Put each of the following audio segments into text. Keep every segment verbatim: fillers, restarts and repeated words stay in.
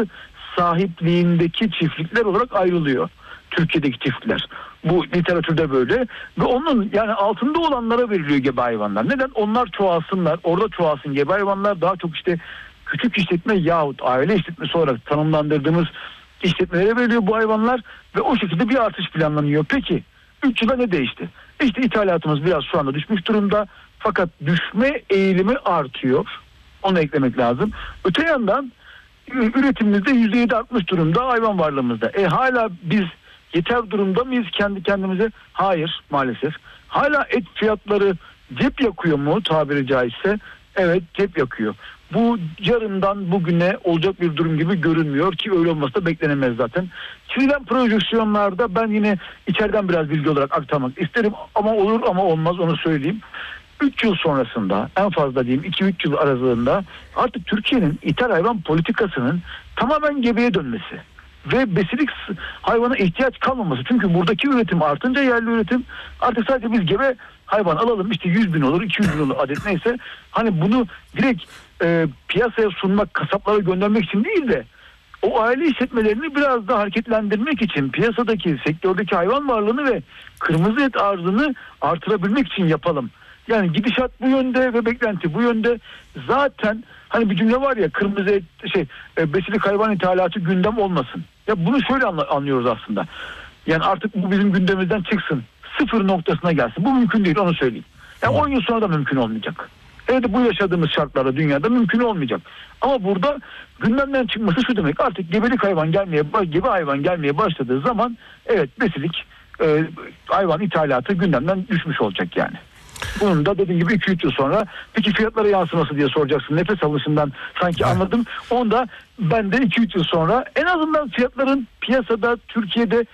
başkası sahipliğindeki çiftlikler olarak ayrılıyor. Türkiye'deki çiftlikler. Bu literatürde böyle. Ve onun yani altında olanlara veriliyor gebe hayvanlar. Neden? Onlar çoğalsınlar. Orada çoğalsın gebe hayvanlar. Daha çok işte küçük işletme yahut aile işletmesi olarak tanımlandırdığımız işletmelere veriliyor bu hayvanlar. Ve o şekilde bir artış planlanıyor. Peki üç yılda ne değişti? İşte ithalatımız biraz şu anda düşmüş durumda. Fakat düşme eğilimi artıyor. Onu eklemek lazım. Öte yandan üretimimizde yüzde yedi artmış durumda hayvan varlığımızda. E hala biz yeter durumda mıyız kendi kendimize? Hayır maalesef. Hala et fiyatları cep yakıyor mu tabiri caizse? Evet cep yakıyor. Bu yarından bugüne olacak bir durum gibi görünmüyor ki öyle olması da beklenemez zaten. Çizilen projeksiyonlarda ben yine içeriden biraz bilgi olarak aktarmak isterim ama olur ama olmaz onu söyleyeyim. üç yıl sonrasında en fazla diyeyim iki üç yıl aralığında artık Türkiye'nin ithal hayvan politikasının tamamen gebeye dönmesi ve besilik hayvana ihtiyaç kalmaması. Çünkü buradaki üretim artınca yerli üretim artık sadece biz gebe hayvan alalım işte yüz bin olur iki yüz bin olur adet neyse hani bunu direkt e, piyasaya sunmak kasaplara göndermek için değil de o aile işletmelerini biraz daha hareketlendirmek için piyasadaki sektördeki hayvan varlığını ve kırmızı et arzını artırabilmek için yapalım. Yani gidişat bu yönde ve beklenti bu yönde. Zaten hani bir cümle var ya kırmızı et, şey e, besilik hayvan ithalatı gündem olmasın. Ya bunu şöyle anla, anlıyoruz aslında. Yani artık bu bizim gündemimizden çıksın. Sıfır noktasına gelsin. Bu mümkün değil onu söyleyeyim. Yani on yıl sonra da mümkün olmayacak. Evet bu yaşadığımız şartlarda dünyada mümkün olmayacak. Ama burada gündemden çıkması şu demek. Artık gebelik hayvan gelmeye, gebe hayvan gelmeye başladığı zaman evet besilik e, hayvan ithalatı gündemden düşmüş olacak yani. Bunun da dediğim gibi iki üç yıl sonra peki fiyatlara yansıması diye soracaksın. Nefes alışından sanki anladım. Onda ben de iki üç yıl sonra en azından fiyatların piyasada Türkiye'de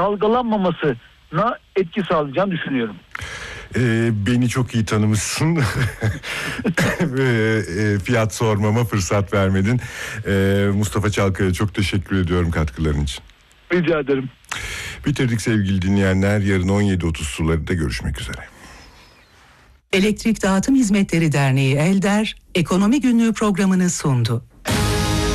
dalgalanmamasına etki sağlayacağını düşünüyorum. Ee, beni çok iyi tanımışsın. Fiyat sormama fırsat vermedin. Ee, Mustafa Çalkaya çok teşekkür ediyorum katkıların için. Rica ederim. Bitirdik sevgili dinleyenler. Yarın on yedi otuz sularında görüşmek üzere. Elektrik Dağıtım Hizmetleri Derneği Elder, Ekonomi Günlüğü programını sundu.